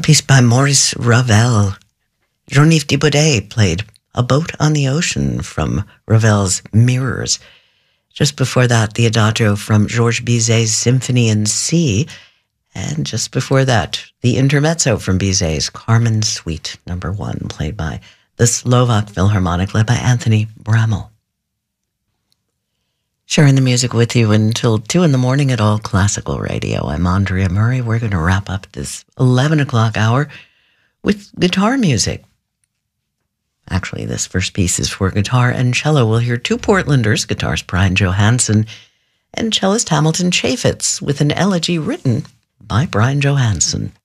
piece by Maurice Ravel. Jean-Yves Thibaudet played A Boat on the Ocean from Ravel's Mirrors. Just before that, the Adagio from Georges Bizet's Symphony in C. And just before that, the Intermezzo from Bizet's Carmen Suite No. 1, played by the Slovak Philharmonic, led by Anthony Bramall. Sharing the music with you until 2 in the morning at All Classical Radio. I'm Andrea Murray. We're going to wrap up this 11 o'clock hour with guitar music. Actually, this first piece is for guitar and cello. We'll hear two Portlanders, guitarist Brian Johansson and cellist Hamilton Chaffetz, with an elegy written by Brian Johansson.